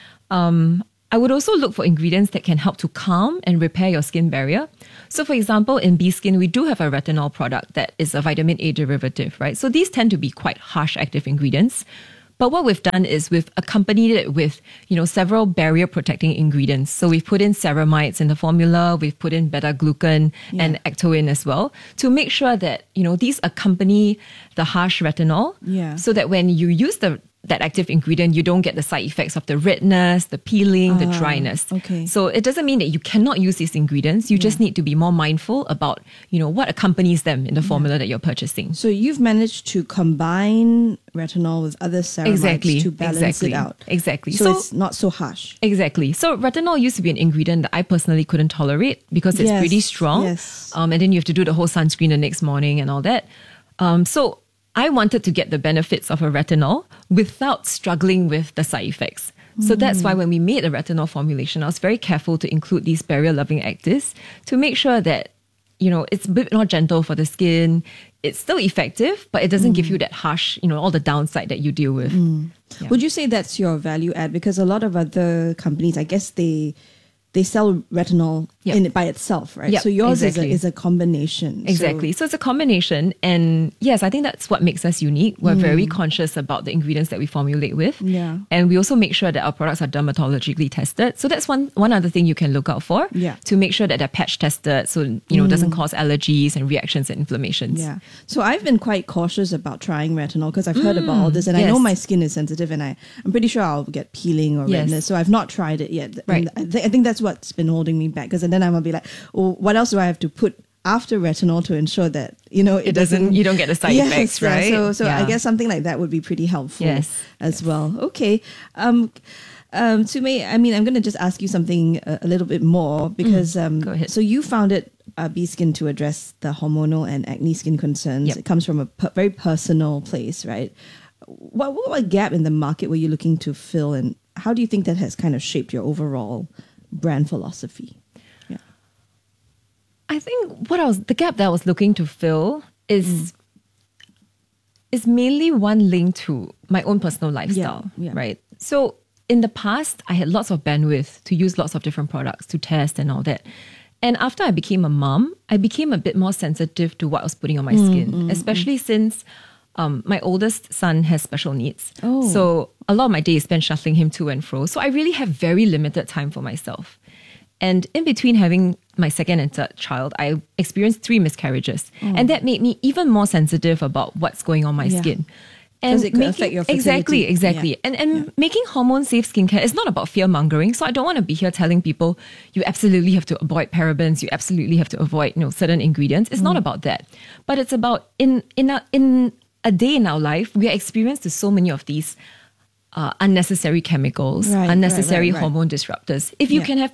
Um, I would also look for ingredients that can help to calm and repair your skin barrier. So for example, in B-Skin, we do have a retinol product that is a vitamin A derivative, right? So these tend to be quite harsh active ingredients. But what we've done is we've accompanied it with, you know, several barrier protecting ingredients. So we've put in ceramides in the formula, we've put in beta-glucan Yeah. and actoin as well, to make sure that, you know, these accompany the harsh retinol. Yeah. So that when you use the that active ingredient, you don't get the side effects of the redness, the peeling, the Ah, dryness. okay. So it doesn't mean that you cannot use these ingredients. You just need to be more mindful about, you know, what accompanies them in the formula that you're purchasing. So you've managed to combine retinol with other ceramides Exactly, to balance exactly, it out. exactly. So, So- it's not so harsh. Exactly. So retinol used to be an ingredient that I personally couldn't tolerate because it's Yes, pretty strong. yes. Um, and then you have to do the whole sunscreen the next morning and all that. Um, so I wanted to get the benefits of a retinol without struggling with the side effects. So that's why when we made the retinol formulation, I was very careful to include these barrier-loving actives to make sure that, you know, it's a bit more gentle for the skin. It's still effective, but it doesn't give you that harsh, you know, all the downside that you deal with. Yeah. Would you say that's your value add? Because a lot of other companies, I guess they they sell retinol Yep. in it by itself, right? Yep, So yours exactly. is a is a combination. So- Exactly. So, it's a combination. And yes, I think that's what makes us unique. We're very conscious about the ingredients that we formulate with. Yeah. And we also make sure that our products are dermatologically tested. So that's one one other thing you can look out for. Yeah. To make sure that they're patch tested so, you know, it doesn't cause allergies and reactions and inflammations. Yeah. So I've been quite cautious about trying retinol because I've heard about all this, and I know yes. my skin is sensitive, and I I'm pretty sure I'll get peeling or Yes. redness. So I've not tried it yet. Right. And I, th- I think that's what's been holding me back, because then I'm gonna be like, oh, what else do I have to put after retinol to ensure that you know it, It doesn't- you don't get the side Yes, effects, yeah. right? So so I Yeah. guess something like that would be pretty helpful. Yes. As well. Okay. Um. Um, Sume, I mean, I'm going to just ask you something a, a little bit more because um, go ahead. so you founded uh, B-Skin to address the hormonal and acne skin concerns. Yep. It comes from a per- very personal place, right? What, what what gap in the market were you looking to fill, and how do you think that has kind of shaped your overall brand philosophy? I think what I was the gap that I was looking to fill is is mainly one linked to my own personal lifestyle, yeah. right? So in the past, I had lots of bandwidth to use lots of different products to test and all that. And after I became a mom, I became a bit more sensitive to what I was putting on my Mm, skin, mm, especially since um, my oldest son has special needs. Oh. So a lot of my day is spent shuttling him to and fro. So I really have very limited time for myself. And in between having my second and third child, I experienced three miscarriages. Oh. And that made me even more sensitive about what's going on my Yeah. skin. 'Cause it could affect your fertility. Exactly, exactly. Yeah. And and making hormone safe skincare is not about fear mongering. So I don't want to be here telling people you absolutely have to avoid parabens, you absolutely have to avoid, you know, certain ingredients. It's not Mm. about that. But it's about in in a in a day in our life, we are experienced to so many of these uh, unnecessary chemicals, Right, right, unnecessary right, right. hormone disruptors. If you Yeah. can have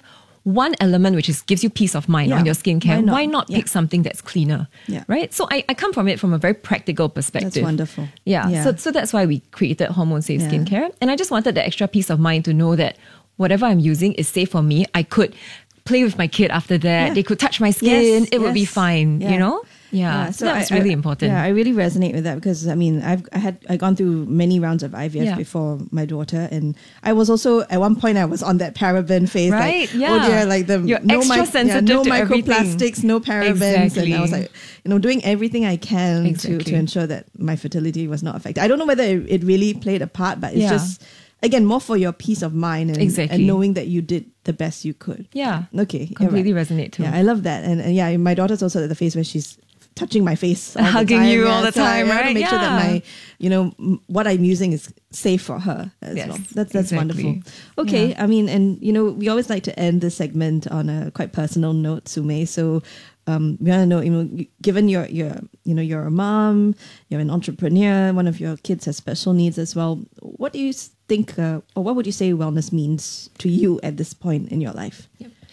one element which is gives you peace of mind Yeah. on your skincare, Why not? why not Yeah. pick something that's cleaner? Yeah. Right? So I, I come from it from a very practical perspective. That's wonderful. Yeah. Yeah. So so that's why we created Hormone Safe Yeah. Skincare. And I just wanted the extra peace of mind to know that whatever I'm using is safe for me. I could play with my kid after that. Yeah. They could touch my skin. Yes, it would be yes. fine, Yeah. you know? Yeah. so that's I- really I- important. Yeah, I really resonate with that because I mean, I've I had I gone through many rounds of I V F Yeah. before my daughter, and I was also at one point I was on that paraben phase, Right, Like, yeah. oh dear, like the You're no, extra yeah, sensitive no to everything. microplastics, no parabens, and I was Exactly. like, you know, doing everything I can to Exactly. to ensure that my fertility was not affected. I don't know whether it, it really played a part, but it's Yeah. just again more for your peace of mind and, Exactly. and knowing that you did the best you could. Yeah. Okay. you're Completely right. resonate too. Yeah, I love that. And, and yeah, my daughter's also at the phase where she's touching my face all the Hugging time. you Yeah, all the so I time, want to right? make sure that Yeah. my, you know, m- what I'm using is safe for her as Yes, well. That's that's exactly. wonderful. Okay, Yeah. I mean, and you know, we always like to end this segment on a quite personal note, Sume. So um, we want to know, you know, you- given your your you know you're a mom, you're an entrepreneur, one of your kids has special needs as well. What do you think, uh, or what would you say wellness means to you at this point in your life?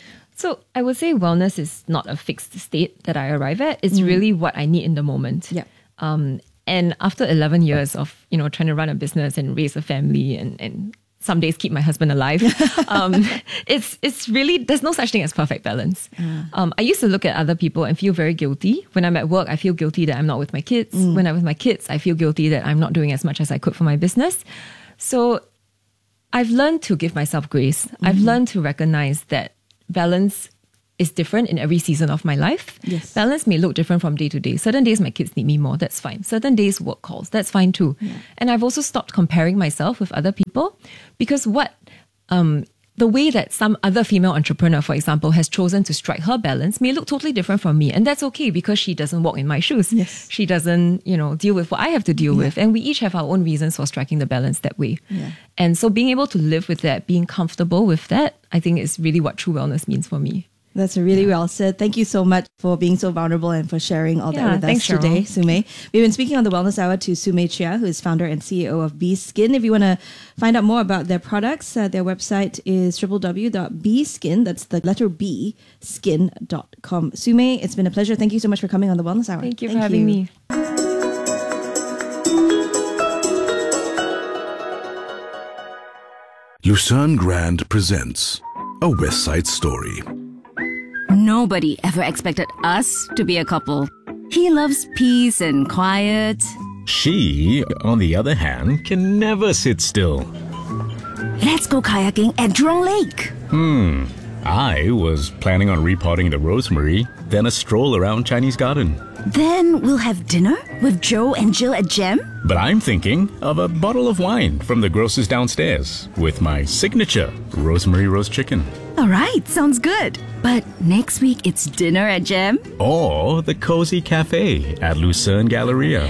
So I would say wellness is not a fixed state that I arrive at. It's Mm. really what I need in the moment. Yeah. Um, and after eleven years of, you know, trying to run a business and raise a family and, and some days keep my husband alive, um, it's it's really, there's no such thing as perfect balance. Um, I used to look at other people and feel very guilty. When I'm at work, I feel guilty that I'm not with my kids. Mm. When I'm with my kids, I feel guilty that I'm not doing as much as I could for my business. So I've learned to give myself grace. I've Mhm. learned to recognize that balance is different in every season of my life. Yes. Balance may look different from day to day. Certain days my kids need me more, that's fine. Certain days work calls, that's fine too. And I've also stopped comparing myself with other people because what um the way that some other female entrepreneur, for example, has chosen to strike her balance may look totally different from me. And that's okay because she doesn't walk in my shoes. Yes. She doesn't, you know, deal with what I have to deal Yeah. with. And we each have our own reasons for striking the balance that way. Yeah. And so being able to live with that, being comfortable with that, I think is really what true wellness means for me. That's really well said. Thank you so much for being so vulnerable and for sharing all Yeah, that with thanks, us today, Cheryl. Sume. We've been speaking on the Wellness Hour to Sume Chia, who is founder and C E O of Bee Skin. If you want to find out more about their products, uh, their website is w w w dot b skin, that's the letter B, skin dot com. Sume, it's been a pleasure. Thank you so much for coming on the Wellness Hour. Thank you for having me. Lucerne Grand presents A West Side Story. Nobody ever expected us to be a couple. He loves peace and quiet. She, on the other hand, can never sit still. Let's go kayaking at Jurong Lake. Hmm. I was planning on repotting the rosemary, then a stroll around Chinese Garden. Then we'll have dinner with Joe and Jill at Gem. But I'm thinking of a bottle of wine from the grocer's downstairs with my signature rosemary roast chicken. All right, sounds good. But next week it's dinner at Gem. Or the cozy cafe at Lucerne Galleria.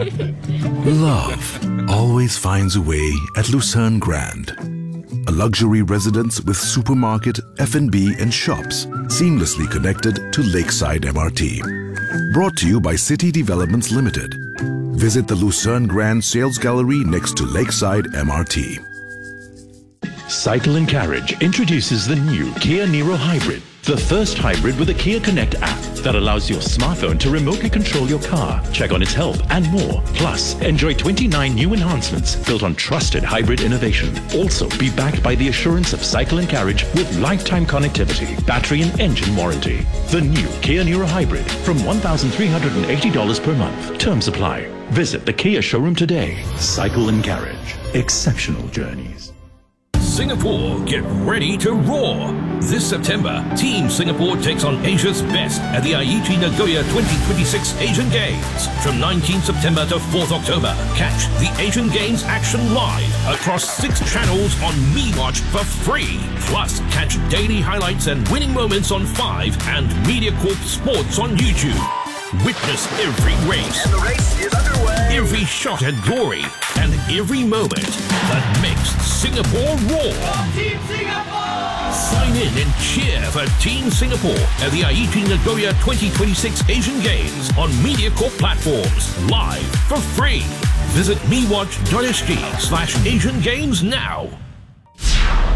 Love always finds a way at Lucerne Grand. A luxury residence with supermarket, F and B and shops seamlessly connected to Lakeside M R T. Brought to you by City Developments Limited. Visit the Lucerne Grand Sales Gallery next to Lakeside M R T. Cycle and Carriage introduces the new Kia Niro Hybrid, the first hybrid with a Kia Connect app that allows your smartphone to remotely control your car, check on its health, and more. Plus, enjoy twenty-nine new enhancements built on trusted hybrid innovation. Also, be backed by the assurance of Cycle and Carriage with lifetime connectivity, battery and engine warranty. The new Kia Niro Hybrid from one thousand three hundred eighty dollars per month. Terms apply. Visit the Kia showroom today. Cycle and Carriage. Exceptional journeys. Singapore, get ready to roar! This September, Team Singapore takes on Asia's best at the Aichi Nagoya twenty twenty-six Asian Games. From nineteenth September to fourth October, catch the Asian Games action live across six channels on MeWatch for free. Plus, catch daily highlights and winning moments on Five and MediaCorp Sports on YouTube. Witness every race, And the race is underway. every shot at glory, and every moment that makes Singapore roar. Team Singapore! Sign in and cheer for Team Singapore at the Aichi Nagoya twenty twenty-six Asian Games on MediaCorp platforms, live for free. Visit mewatch.sg slash Asian Games now.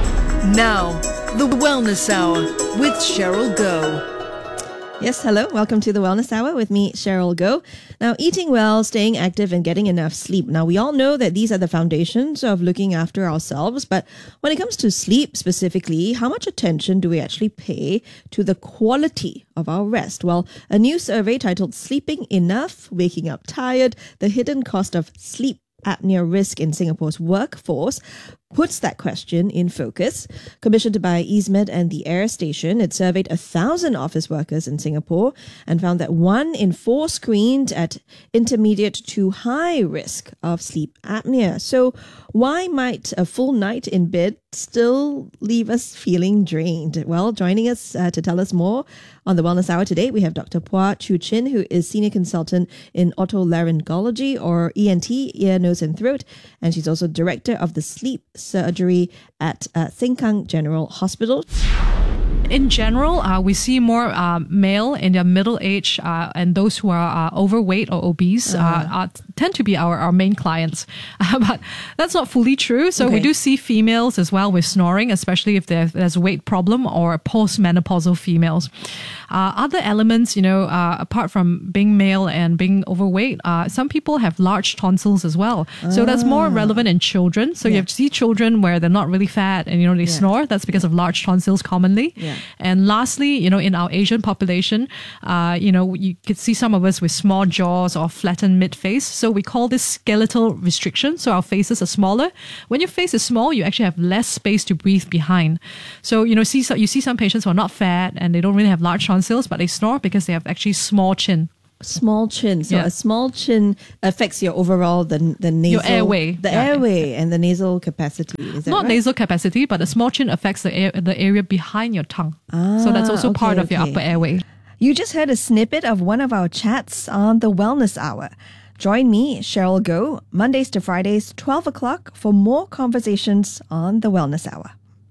Now, the Wellness Hour with Cheryl Goh. Yes, hello. Welcome to the Wellness Hour with me, Cheryl Goh. Now, eating well, staying active, and getting enough sleep. Now, we all know that these are the foundations of looking after ourselves, but when it comes to sleep specifically, how much attention do we actually pay to the quality of our rest? Well, a new survey titled Sleeping Enough, Waking Up Tired, the Hidden Cost of Sleep Apnea Risk in Singapore's Workforce puts that question in focus. Commissioned by EaseMed and the Air Station, it surveyed a thousand office workers in Singapore and found that one in four screened at intermediate to high risk of sleep apnea. So why might a full night in bed still leave us feeling drained? Well, joining us uh, to tell us more on the Wellness Hour today, we have Doctor Phua Chu Chin, who is Senior Consultant in Otolaryngology, or E N T, ear, nose and throat, and she's also Director of the Sleep Surgery at uh, Sengkang General Hospital. In general, uh, we see more uh, male in their middle age uh, and those who are uh, overweight or obese uh, uh, are, tend to be our, our main clients. Uh, but that's not fully true. So Okay. we do see females as well with snoring, especially if there- there's a weight problem, or postmenopausal females. Uh, other elements, you know, uh, apart from being male and being overweight, uh, some people have large tonsils as well. So that's more relevant in children. So you have to see children where they're not really fat and, you know, they Yeah. snore. That's because of large tonsils commonly. Yeah. And lastly, you know, in our Asian population, uh, you know, you could see some of us with small jaws or flattened mid-face. So we call this skeletal restriction. So our faces are smaller. When your face is small, you actually have less space to breathe behind. So, you know, see, so you see some patients who are not fat and they don't really have large tonsils, but they snore because they have actually small chin. Small chin. So Yeah. a small chin affects your overall, the, the nasal... Your airway. The Yeah. airway and the nasal capacity. Is that Not right? nasal capacity, but the small chin affects the air, the area behind your tongue. so that's also Ah, part okay, of your okay. upper airway. You just heard a snippet of one of our chats on the Wellness Hour. Join me, Cheryl Goh, Mondays to Fridays, twelve o'clock, for more conversations on the Wellness Hour.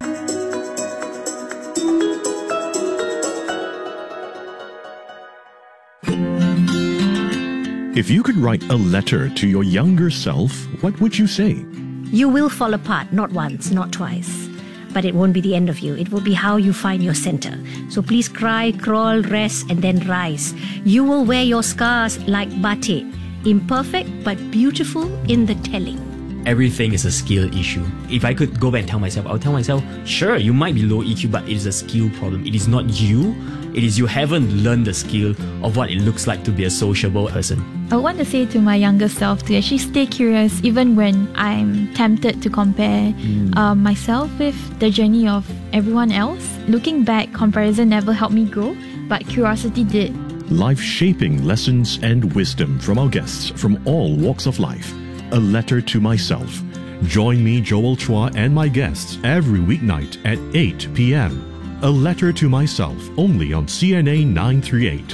If you could write a letter to your younger self, what would you say? You will fall apart, not once, not twice. But it won't be the end of you. It will be how you find your center. So please cry, crawl, rest, and then rise. You will wear your scars like batik. Imperfect, but beautiful in the telling. Everything is a skill issue. If I could go back and tell myself, I'll tell myself, sure, you might be low E Q, but it is a skill problem. It is not you. It is you haven't learned the skill of what it looks like to be a sociable person. I want to say to my younger self to actually stay curious even when I'm tempted to compare Mm. um, myself with the journey of everyone else. Looking back, comparison never helped me grow, but curiosity did. Life-shaping lessons and wisdom from our guests from all walks of life. A letter to myself. Join me, Joel Chua, and my guests every weeknight at eight p.m. A letter to myself, only on C N A nine thirty-eight.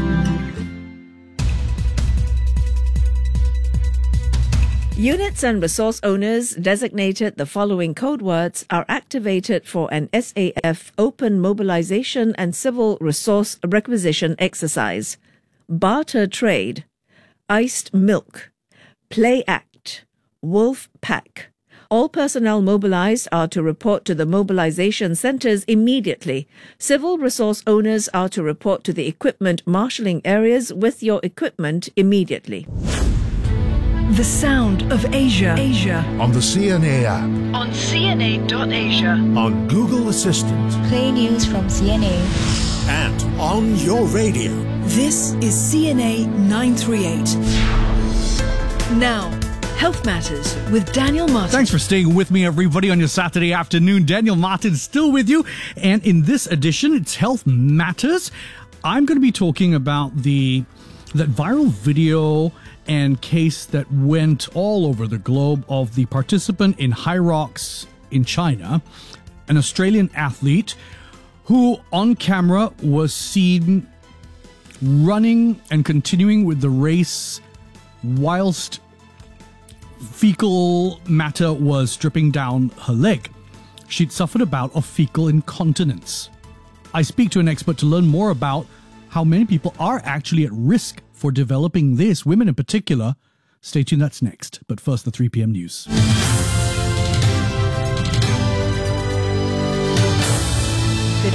Units and resource owners designated the following code words are activated for an S A F Open Mobilization and Civil Resource Requisition exercise. Barter trade, iced milk, play act, wolf pack. All personnel mobilized are to report to the mobilization centers immediately. Civil resource owners are to report to the equipment marshalling areas with your equipment immediately. The sound of Asia. Asia. On the C N A app. On C N A dot asia. On Google Assistant. Play news from C N A. And on your radio. This is C N A nine thirty-eight. Now, Health Matters with Daniel Martin. Thanks for staying with me, everybody, on your Saturday afternoon. Daniel Martin still with you. And in this edition, it's Health Matters. I'm going to be talking about the that viral video and case that went all over the globe of the participant in High Rocks in China, an Australian athlete who on camera was seen running and continuing with the race whilst fecal matter was dripping down her leg. She'd suffered a bout of fecal incontinence. I speak to an expert to learn more about how many people are actually at risk for developing this, women in particular. Stay tuned, that's next. But first, the three p.m. news.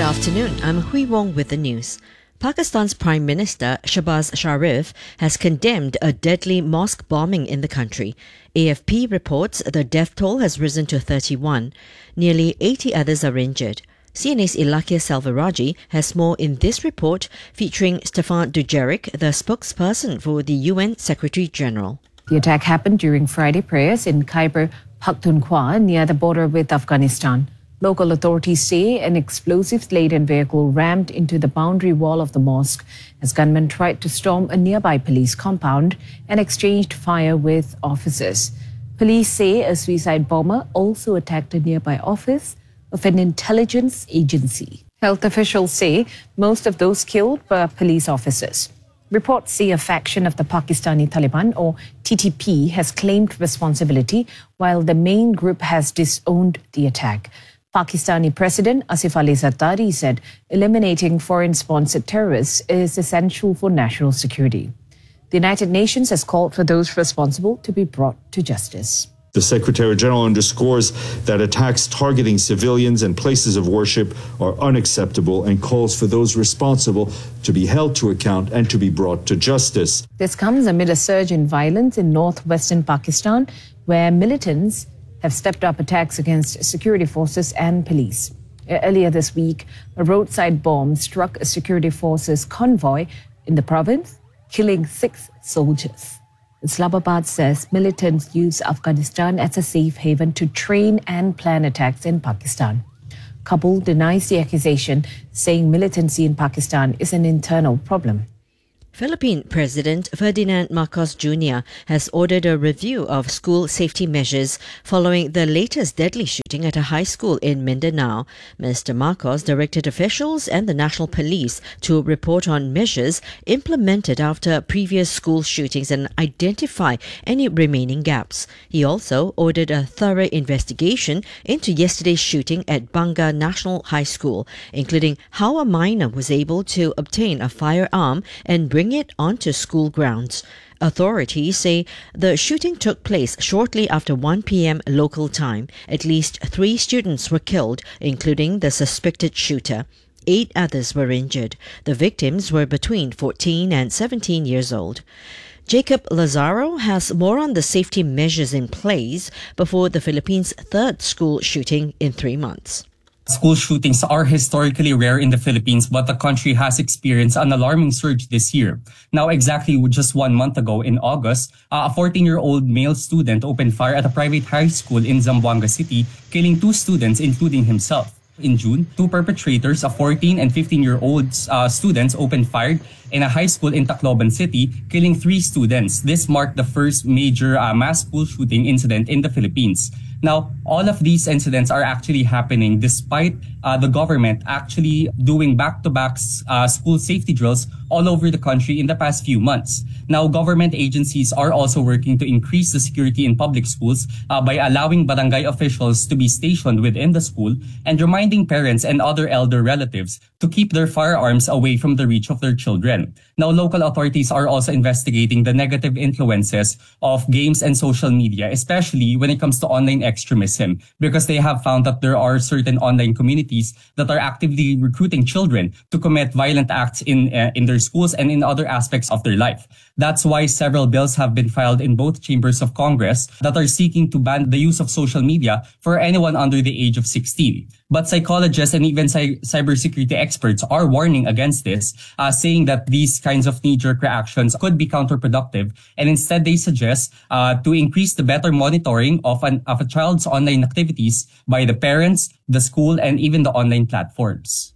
afternoon. I'm Hui Wong with the news. Pakistan's Prime Minister Shahbaz Sharif has condemned a deadly mosque bombing in the country. A F P reports the death toll has risen to thirty-one. Nearly eighty others are injured. C N A's Ilakia Salvaraji has more in this report featuring Stefan Dujarric, the spokesperson for the U N Secretary-General. The attack happened during Friday prayers in Khyber Pakhtunkhwa near the border with Afghanistan. Local authorities say an explosives-laden vehicle rammed into the boundary wall of the mosque as gunmen tried to storm a nearby police compound and exchanged fire with officers. Police say a suicide bomber also attacked a nearby office of an intelligence agency. Health officials say most of those killed were police officers. Reports say a faction of the Pakistani Taliban, or T T P, has claimed responsibility, while the main group has disowned the attack. Pakistani President Asif Ali Zardari said eliminating foreign-sponsored terrorists is essential for national security. The United Nations has called for those responsible to be brought to justice. The Secretary General underscores that attacks targeting civilians and places of worship are unacceptable and calls for those responsible to be held to account and to be brought to justice. This comes amid a surge in violence in northwestern Pakistan, where militants have stepped up attacks against security forces and police. Earlier this week, a roadside bomb struck a security forces convoy in the province, killing six soldiers. Islamabad says militants use Afghanistan as a safe haven to train and plan attacks in Pakistan. Kabul denies the accusation, saying militancy in Pakistan is an internal problem. Philippine President Ferdinand Marcos Junior has ordered a review of school safety measures following the latest deadly shooting at a high school in Mindanao. Mister Marcos directed officials and the National Police to report on measures implemented after previous school shootings and identify any remaining gaps. He also ordered a thorough investigation into yesterday's shooting at Bangka National High School, including how a minor was able to obtain a firearm and bring it onto school grounds. Authorities say the shooting took place shortly after one p.m. local time. At least three students were killed, including the suspected shooter. Eight others were injured. The victims were between fourteen and seventeen years old. Jacob Lazaro has more on the safety measures in place before the Philippines' third school shooting in three months. School shootings are historically rare in the Philippines, but the country has experienced an alarming surge this year. Now, exactly just one month ago in August, uh, a fourteen-year-old male student opened fire at a private high school in Zamboanga City, killing two students, including himself. In June, two perpetrators, a fourteen and fifteen-year-old uh, students, opened fire in a high school in Tacloban City, killing three students. This marked the first major uh, mass school shooting incident in the Philippines. Now, all of these incidents are actually happening despite uh, the government actually doing back-to-back uh, school safety drills all over the country in the past few months. Now, government agencies are also working to increase the security in public schools uh, by allowing barangay officials to be stationed within the school and reminding parents and other elder relatives to keep their firearms away from the reach of their children. Now, local authorities are also investigating the negative influences of games and social media, especially when it comes to online extremism, because they have found that there are certain online communities that are actively recruiting children to commit violent acts in uh, in their schools and in other aspects of their life. That's why several bills have been filed in both chambers of Congress that are seeking to ban the use of social media for anyone under the age of sixteen. But psychologists and even cy- cybersecurity experts are warning against this, uh, saying that these kinds of knee-jerk reactions could be counterproductive, and instead they suggest uh, to increase the better monitoring of an of a child's online activities by the parents, the school, and even the online platforms.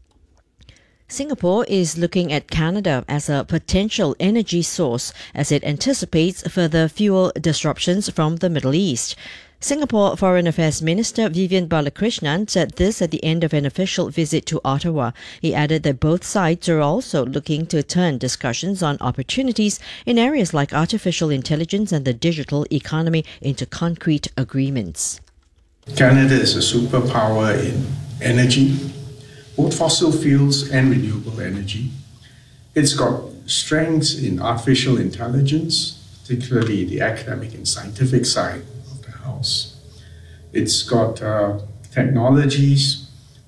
Singapore is looking at Canada as a potential energy source as it anticipates further fuel disruptions from the Middle East. Singapore Foreign Affairs Minister Vivian Balakrishnan said this at the end of an official visit to Ottawa. He added that both sides are also looking to turn discussions on opportunities in areas like artificial intelligence and the digital economy into concrete agreements. Canada is a superpower in energy, both fossil fuels and renewable energy. It's got strengths in artificial intelligence, particularly the academic and scientific side of the house. It's got uh, technologies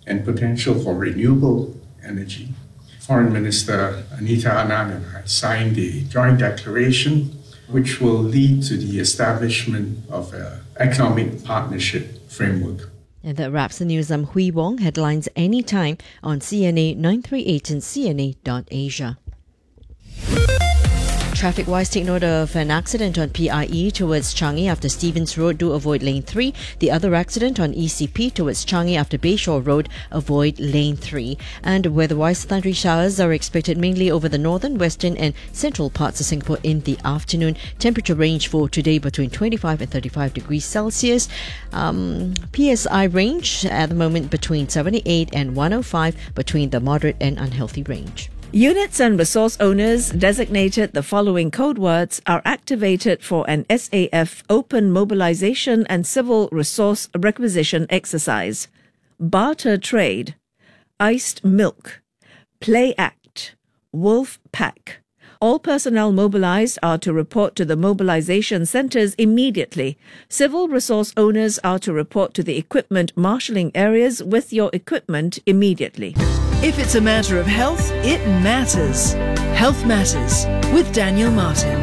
and potential for renewable energy, Foreign Minister Anita Anand and I signed a joint declaration which will lead to the establishment of an economic partnership framework. And that wraps the news. I'm Hui Wong. Headlines anytime on C N A nine three eight and C N A dot asia. Traffic-wise, take note of an accident on P I E towards Changi after Stevens Road. Do avoid lane three. The other accident on E C P towards Changi after Bayshore Road. Avoid lane three. And weather-wise, thundery showers are expected mainly over the northern, western and central parts of Singapore in the afternoon. Temperature range for today between twenty-five and thirty-five degrees Celsius. Um, P S I range at the moment between seventy-eight and one oh five, between the moderate and unhealthy range. Units and resource owners designated the following code words are activated for an S A F open mobilization and civil resource requisition exercise. Barter trade, iced milk, play act, wolf pack. All personnel mobilized are to report to the mobilization centers immediately. Civil resource owners are to report to the equipment marshalling areas with your equipment immediately. If it's a matter of health, it matters. Health Matters with Daniel Martin.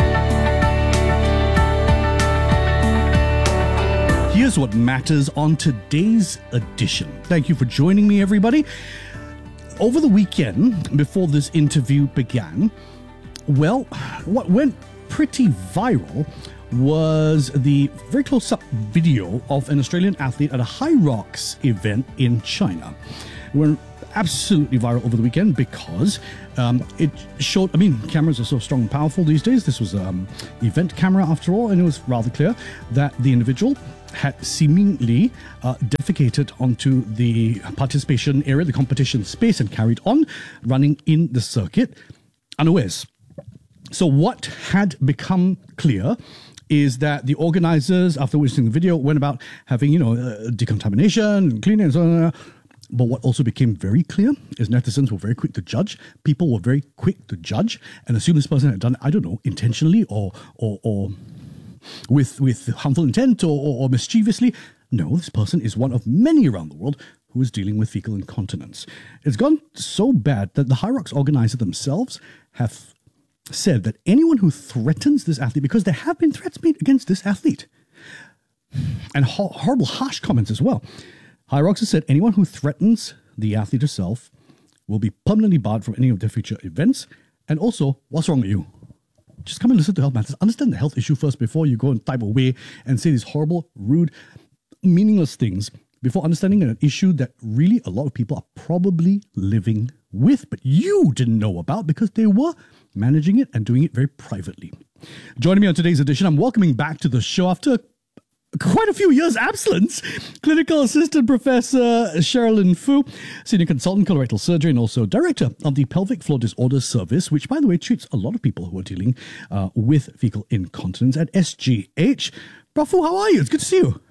Here's what matters on today's edition. Thank you for joining me, everybody. Over the weekend, before this interview began, well, what went pretty viral was the very close-up video of an Australian athlete at a High Rocks event in China. It went absolutely viral over the weekend because um, it showed, I mean, cameras are so strong and powerful these days. This was an um, event camera after all, and it was rather clear that the individual had seemingly uh, defecated onto the participation area, the competition space, and carried on running in the circuit unawares. So what had become clear is that the organizers, after witnessing the video, went about having, you know, uh, decontamination, cleaning, and so on. But what also became very clear is netizens were very quick to judge. People were very quick to judge and assume this person had done it, I don't know, intentionally or or, or with with harmful intent or, or, or mischievously. No, this person is one of many around the world who is dealing with fecal incontinence. It's gone so bad that the High Rocks organizers themselves have said that anyone who threatens this athlete, because there have been threats made against this athlete, and ho- horrible, harsh comments as well. High Rocks has said anyone who threatens the athlete herself will be permanently barred from any of their future events. And also, what's wrong with you? Just come and listen to Health Matters. Understand the health issue first before you go and type away and say these horrible, rude, meaningless things before understanding an issue that really a lot of people are probably living with, but you didn't know about because they were managing it and doing it very privately. Joining me on today's edition, I'm welcoming back to the show after quite a few years absence, Clinical Assistant Professor Sherilyn Foo, Senior Consultant Colorectal Surgery and also Director of the Pelvic Floor Disorders Service, which, by the way, treats a lot of people who are dealing uh, with fecal incontinence at S G H. Prof Foo, how are you? It's good to see you.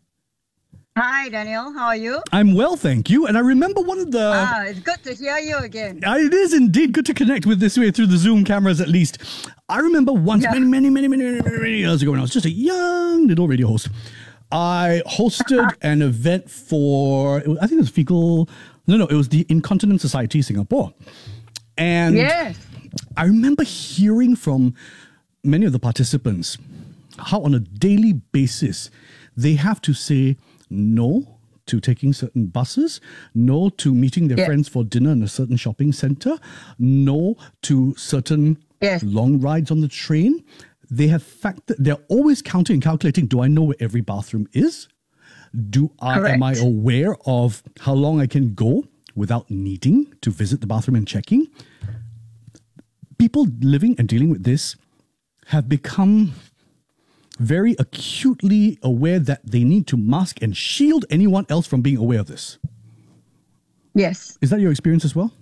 Hi, Daniel. How are you? I'm well, thank you. And I remember one of the... Ah, it's good to hear you again. Uh, it is indeed good to connect with this way through the Zoom cameras at least. I remember once, yeah. many, many, many, many, many, many years ago when I was just a young little radio host, I hosted an event for, it was, I think it was fecal, no, no, it was the Incontinence Society Singapore. And yes. I remember hearing from many of the participants how on a daily basis they have to say no to taking certain buses, no to meeting their yeah. friends for dinner in a certain shopping center, no to certain yes. long rides on the train. They have factored, they're always counting and calculating, do I know where every bathroom is? Do I, am I aware of how long I can go without needing to visit the bathroom and checking? People living and dealing with this have become very acutely aware that they need to mask and shield anyone else from being aware of this. Yes. Is that your experience as well?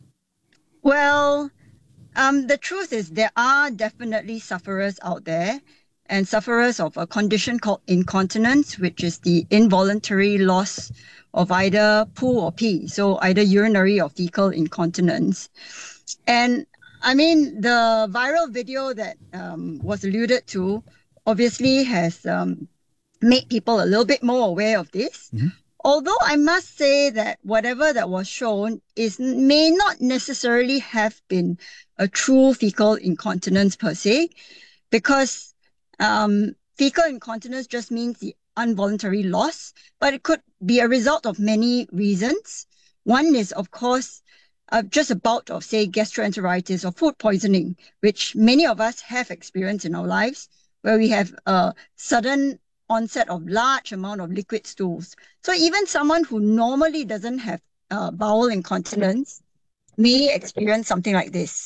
Well, um, the truth is there are definitely sufferers out there, and sufferers of a condition called incontinence, which is the involuntary loss of either poo or pee, so either urinary or fecal incontinence. And I mean, the viral video that um, was alluded to obviously has um, made people a little bit more aware of this. Mm-hmm. Although I must say that whatever that was shown is may not necessarily have been a true fecal incontinence per se, because um, fecal incontinence just means the involuntary loss, but it could be a result of many reasons. One is, of course, uh, just a bout of, say, gastroenteritis or food poisoning, which many of us have experienced in our lives, where we have a sudden onset of large amount of liquid stools. So even someone who normally doesn't have uh, bowel incontinence may experience something like this.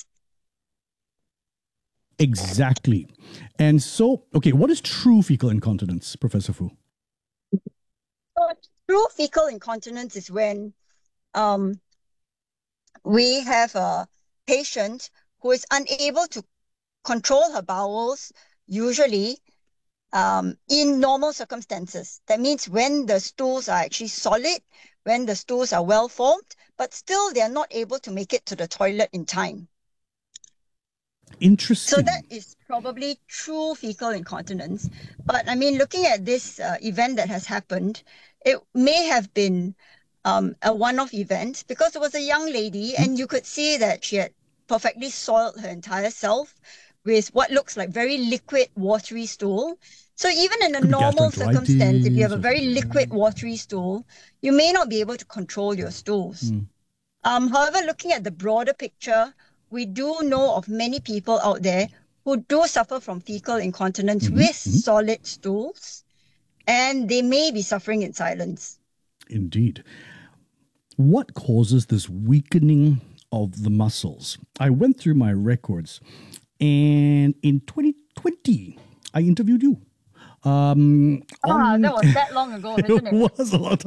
Exactly. And so, okay, what is true fecal incontinence, Professor Fu? So true fecal incontinence is when um, we have a patient who is unable to control her bowels, usually um, in normal circumstances. That means when the stools are actually solid, when the stools are well formed, but still they are not able to make it to the toilet in time. Interesting. So that is probably true fecal incontinence. But I mean, looking at this uh, event that has happened, it may have been um, a one-off event because it was a young lady and you could see that she had perfectly soiled her entire self with what looks like very liquid, watery stool. So even in a normal circumstance, if you have a very liquid, watery stool, you may not be able to control your stools. Mm. Um, however, looking at the broader picture, we do know of many people out there who do suffer from fecal incontinence mm-hmm. with mm-hmm. solid stools, and they may be suffering in silence. Indeed. What causes this weakening of the muscles? I went through my records, and in twenty twenty, I interviewed you. Um, ah, on... that was that long ago, isn't it? It was a lot of